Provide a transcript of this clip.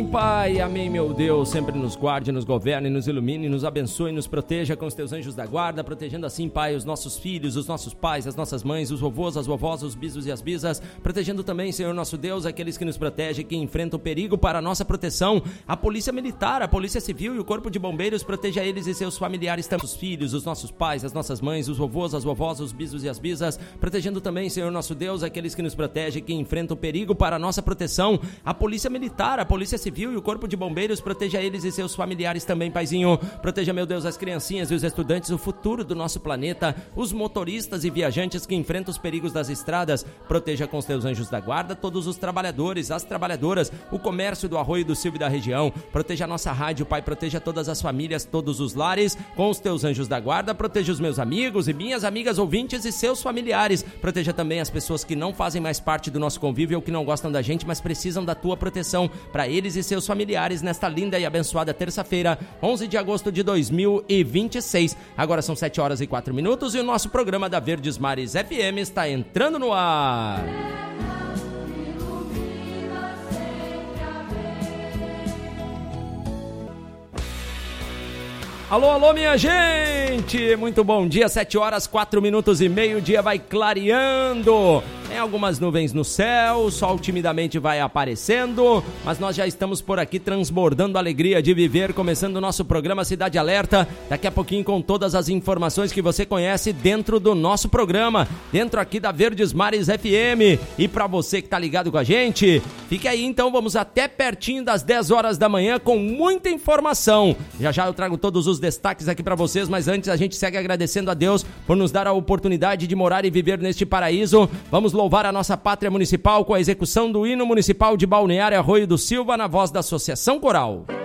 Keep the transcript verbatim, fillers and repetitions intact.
Amém, Pai, amém, meu Deus, sempre nos guarde, nos governe, nos ilumine, nos abençoe, nos proteja com os teus anjos da guarda, protegendo assim, Pai, os nossos filhos, os nossos pais, as nossas mães, os vovôs, as vovós, os bisos e as bisas, protegendo também, Senhor nosso Deus, aqueles que nos protegem, que enfrentam perigo para a nossa proteção, a polícia militar, a polícia civil e o corpo de bombeiros, proteja eles e seus familiares, também os filhos, os nossos pais, as nossas mães, os vovôs, as vovós, os bisos e as bisas, protegendo também, Senhor nosso Deus, aqueles que nos protegem, que enfrentam perigo para a nossa proteção, a polícia militar, a polícia Civil e o corpo de bombeiros, proteja eles e seus familiares também, Paizinho. Proteja, meu Deus, as criancinhas e os estudantes, o futuro do nosso planeta, os motoristas e viajantes que enfrentam os perigos das estradas. Proteja com os teus anjos da guarda todos os trabalhadores, as trabalhadoras, o comércio do Arroio do Silva e da região. Proteja a nossa rádio, Pai, proteja todas as famílias, todos os lares, com os teus anjos da guarda. Proteja os meus amigos e minhas amigas ouvintes e seus familiares. Proteja também as pessoas que não fazem mais parte do nosso convívio ou que não gostam da gente, mas precisam da tua proteção para eles e seus familiares nesta linda e abençoada terça-feira, onze de agosto de dois mil e vinte e seis. Agora são sete horas e quatro minutos e o nosso programa da Verdes Mares F M está entrando no ar. Alô, alô, minha gente! Muito bom dia, sete horas, quatro minutos e meio, dia vai clareando. Tem algumas nuvens no céu, o sol timidamente vai aparecendo, mas nós já estamos por aqui transbordando a alegria de viver, começando o nosso programa Cidade Alerta, daqui a pouquinho com todas as informações que você conhece dentro do nosso programa, dentro aqui da Verdes Mares F M. E para você que tá ligado com a gente, fique aí então, vamos até pertinho das dez horas da manhã com muita informação. Já já eu trago todos os destaques aqui para vocês, mas antes a gente segue agradecendo a Deus por nos dar a oportunidade de morar e viver neste paraíso. Vamos louvar a nossa pátria municipal com a execução do hino municipal de Balneário Arroio do Silva na voz da Associação Coral.